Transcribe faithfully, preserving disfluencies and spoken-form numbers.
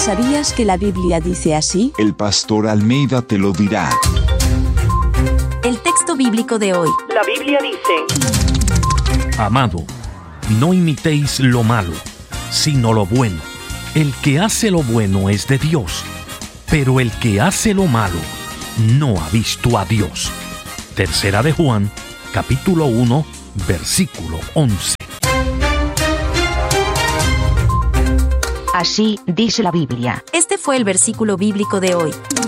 ¿Sabías que la Biblia dice así? El pastor Almeida te lo dirá. El texto bíblico de hoy. La Biblia dice: Amado, no imitéis lo malo, sino lo bueno. El que hace lo bueno es de Dios, pero el que hace lo malo no ha visto a Dios. Tercera de Juan, capítulo uno, versículo once. Así dice la Biblia. Este fue el versículo bíblico de hoy.